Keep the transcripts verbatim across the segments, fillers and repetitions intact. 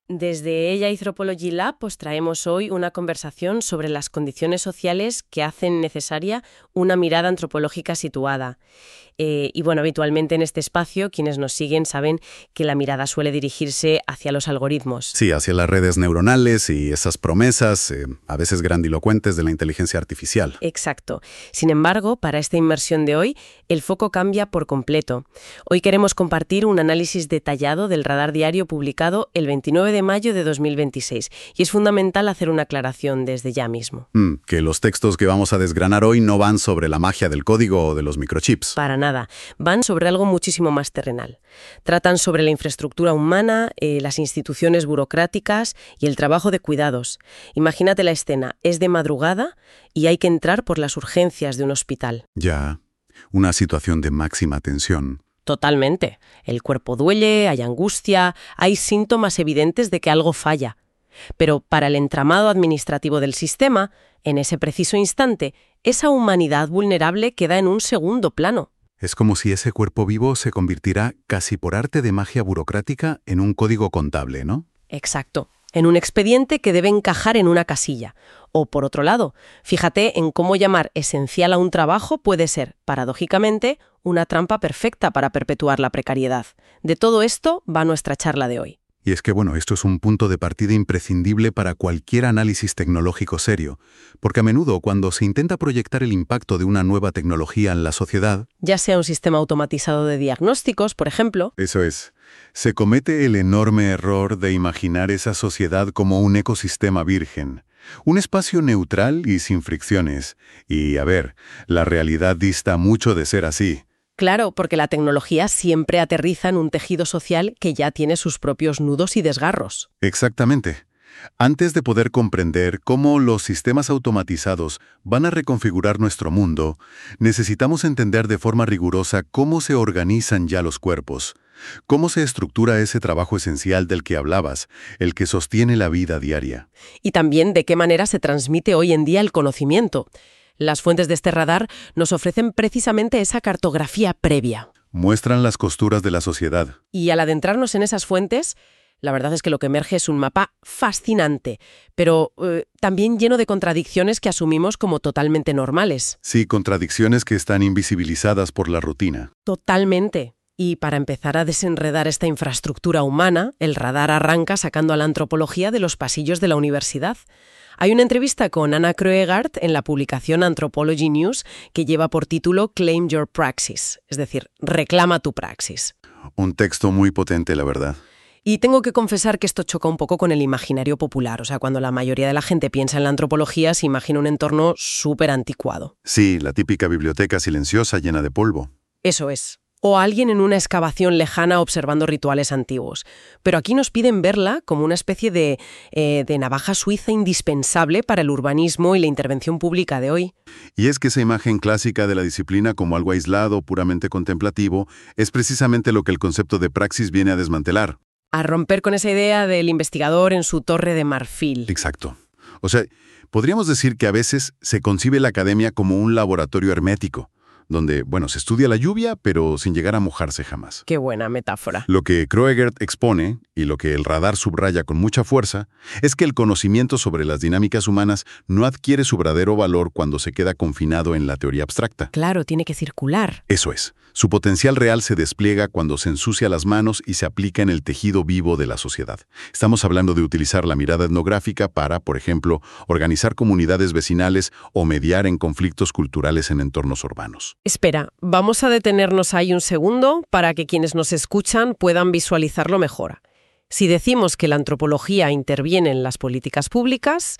Desde Ella Anthropology Lab pues traemos hoy una conversación sobre las condiciones sociales que hacen necesaria una mirada antropológica situada. Eh, y bueno, habitualmente en este espacio quienes nos siguen saben que la mirada suele dirigirse hacia los algoritmos. Sí, hacia las redes neuronales y esas promesas, eh, a veces grandilocuentes, de la inteligencia artificial. Exacto. Sin embargo, para esta inmersión de hoy, el foco cambia por completo. Hoy queremos compartir un análisis detallado del radar diario publicado el veintinueve de mayo de dos mil veintiséis. Y es fundamental hacer una aclaración desde ya mismo. Mm, que los textos que vamos a desgranar hoy no van sobre la magia del código o de los microchips. Para nada. Van sobre algo muchísimo más terrenal. Tratan sobre la infraestructura humana, eh, las instituciones burocráticas y el trabajo de cuidados. Imagínate la escena. Es de madrugada y hay que entrar por las urgencias de un hospital. Ya, una situación de máxima tensión. Totalmente. El cuerpo duele, hay angustia, hay síntomas evidentes de que algo falla. Pero para el entramado administrativo del sistema, en ese preciso instante, esa humanidad vulnerable queda en un segundo plano. Es como si ese cuerpo vivo se convirtiera, casi por arte de magia burocrática, en un código contable, ¿no? Exacto. En un expediente que debe encajar en una casilla. O, por otro lado, fíjate en cómo llamar esencial a un trabajo puede ser, paradójicamente, una trampa perfecta para perpetuar la precariedad. De todo esto va nuestra charla de hoy. Y es que, bueno, esto es un punto de partida imprescindible para cualquier análisis tecnológico serio, porque a menudo cuando se intenta proyectar el impacto de una nueva tecnología en la sociedad, ya sea un sistema automatizado de diagnósticos, por ejemplo. Eso es. Se comete el enorme error de imaginar esa sociedad como un ecosistema virgen, un espacio neutral y sin fricciones. Y, a ver, la realidad dista mucho de ser así. Claro, porque la tecnología siempre aterriza en un tejido social que ya tiene sus propios nudos y desgarros. Exactamente. Antes de poder comprender cómo los sistemas automatizados van a reconfigurar nuestro mundo, necesitamos entender de forma rigurosa cómo se organizan ya los cuerpos, cómo se estructura ese trabajo esencial del que hablabas, el que sostiene la vida diaria. Y también de qué manera se transmite hoy en día el conocimiento. Las fuentes de este radar nos ofrecen precisamente esa cartografía previa. Muestran las costuras de la sociedad. Y al adentrarnos en esas fuentes, la verdad es que lo que emerge es un mapa fascinante, pero eh, también lleno de contradicciones que asumimos como totalmente normales. Sí, contradicciones que están invisibilizadas por la rutina. Totalmente. Y para empezar a desenredar esta infraestructura humana, el radar arranca sacando a la antropología de los pasillos de la universidad. Hay una entrevista con Anna Kroegaard en la publicación Anthropology News que lleva por título Claim Your Praxis, es decir, reclama tu praxis. Un texto muy potente, la verdad. Y tengo que confesar que esto choca un poco con el imaginario popular. O sea, cuando la mayoría de la gente piensa en la antropología, se imagina un entorno súper anticuado. Sí, la típica biblioteca silenciosa llena de polvo. Eso es. O alguien en una excavación lejana observando rituales antiguos. Pero aquí nos piden verla como una especie de, eh, de navaja suiza indispensable para el urbanismo y la intervención pública de hoy. Y es que esa imagen clásica de la disciplina como algo aislado, puramente contemplativo, es precisamente lo que el concepto de praxis viene a desmantelar. A romper con esa idea del investigador en su torre de marfil. Exacto. O sea, podríamos decir que a veces se concibe la academia como un laboratorio hermético, donde, bueno, se estudia la lluvia, pero sin llegar a mojarse jamás. Qué buena metáfora. Lo que Kroegaard expone, y lo que el radar subraya con mucha fuerza, es que el conocimiento sobre las dinámicas humanas no adquiere su verdadero valor cuando se queda confinado en la teoría abstracta. Claro, tiene que circular. Eso es. Su potencial real se despliega cuando se ensucia las manos y se aplica en el tejido vivo de la sociedad. Estamos hablando de utilizar la mirada etnográfica para, por ejemplo, organizar comunidades vecinales o mediar en conflictos culturales en entornos urbanos. Espera, vamos a detenernos ahí un segundo para que quienes nos escuchan puedan visualizarlo mejor. Si decimos que la antropología interviene en las políticas públicas,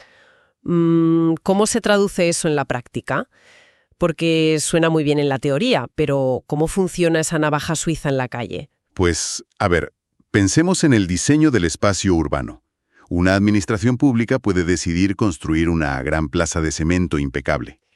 ¿cómo se traduce eso en la práctica? Porque suena muy bien en la teoría, pero ¿cómo funciona esa navaja suiza en la calle? Pues, a ver, pensemos en el diseño del espacio urbano. Una administración pública puede decidir construir una gran plaza de cemento impecable.